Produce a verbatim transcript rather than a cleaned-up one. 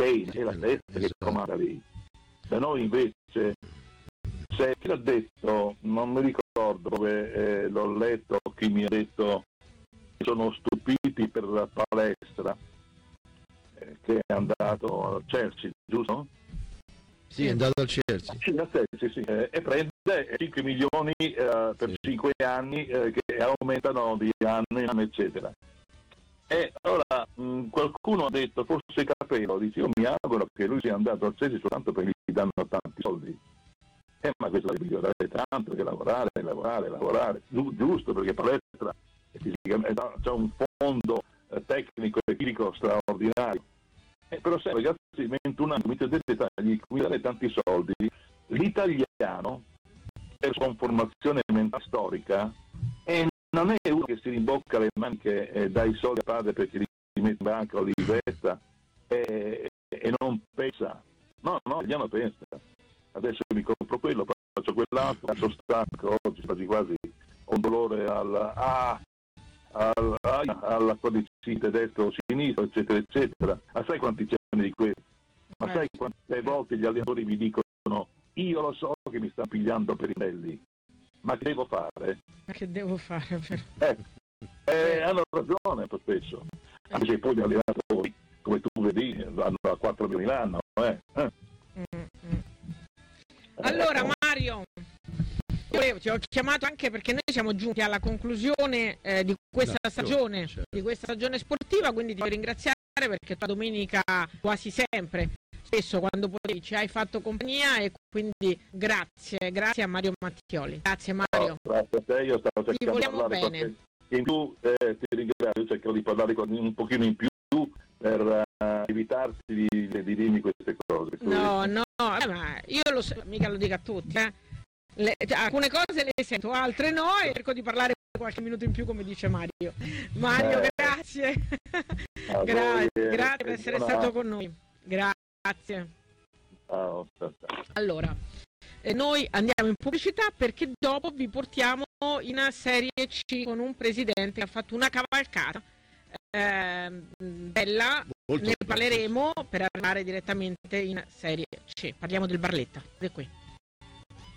lei, è la stessa che comanda lì. Da noi invece, se chi l'ha detto, non mi ricordo dove eh, l'ho letto, chi mi ha detto che sono stupiti per la palestra, eh, che è andato al Chelsea, giusto? Sì, è andato al Chelsea. Sì, sì, sì, eh, e prende cinque milioni eh, per sì. cinque anni eh, che aumentano di anno in anno, eccetera. E allora mh, qualcuno ha detto, forse Capello, dice, io mi auguro che lui sia andato al Chelsea soltanto perché gli danno tanti soldi. Eh, ma questo deve migliorare tanto, che lavorare, lavorare, lavorare, Giu- giusto, perché palestra c'è un fondo eh, tecnico e chimico straordinario. Eh, però se ragazzi, ventuno anni, cominciate a dettagli, mi dare tanti soldi, l'italiano, per sua formazione mentale storica, è, non è uno che si rimbocca le maniche e dà i soldi a padre perché li mette in banca o li investa e, e non pensa. No, no, l'italiano pensa. Adesso mi compro quello, faccio quell'altro, sono stanco, oggi quasi quasi ho un dolore alla, ah, alla, alla quadricipite destro o sinistro, eccetera, eccetera. Ma sai quanti ce ne di questo? Ma sai quante volte gli allenatori mi dicono io lo so che mi sta pigliando per i belli, ma che devo fare? Ma che devo fare? Per... Eh, eh, hanno ragione spesso, anche se poi gli allenatori, come tu vedi, vanno a quattro milioni l'anno. Eh. Eh. Mm-hmm. Allora Mario, io ti ho chiamato anche perché noi siamo giunti alla conclusione eh, di questa no, stagione, certo. di questa stagione sportiva, quindi ti voglio ringraziare perché tua domenica quasi sempre, spesso quando potevi ci hai fatto compagnia e quindi grazie, grazie a Mario Mattioli. Grazie Mario. No, grazie a te, io stavo cercando ti vogliamo di parlare bene. In più eh, ti ringrazio, cercherò di parlare con, un pochino in più per uh, evitarti di, di, di dirmi queste cose. No, no, eh, ma io lo so, mica lo dico a tutti, eh. Le, cioè, alcune cose le sento, altre no e cerco di parlare qualche minuto in più come dice Mario. Mario, eh, grazie. grazie, voi, grazie per essere buona... stato con noi. Grazie. Oh, sta, sta. Allora, eh, noi andiamo in pubblicità perché dopo vi portiamo in Serie C con un presidente che ha fatto una cavalcata eh, bella. Molto ne parleremo per arrivare direttamente in Serie C. Parliamo del Barletta. È qui.